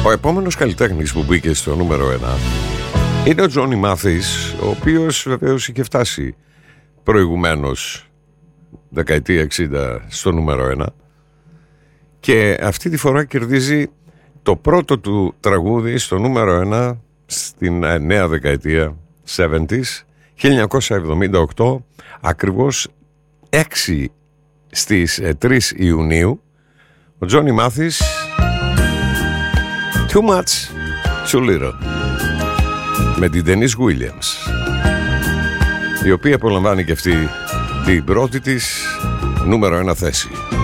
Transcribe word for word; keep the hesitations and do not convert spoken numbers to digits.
Ο επόμενος καλλιτέχνης που μπήκε στο νούμερο ένα είναι ο Τζόνι Μάθης, ο οποίος βεβαίως είχε φτάσει προηγουμένως δεκαετία εξήντα στο νούμερο ένα και αυτή τη φορά κερδίζει το πρώτο του τραγούδι στο νούμερο ένα στην νέα δεκαετία εβδομήντα, χίλια εννιακόσια εβδομήντα οκτώ, ακριβώς έξι στις τρεις Ιουνίου, ο Τζόνι Μάθης, Too Much, Too Little, με την Denise Williams, η οποία απολαμβάνει και αυτή την πρώτη της νούμερο ένα θέση.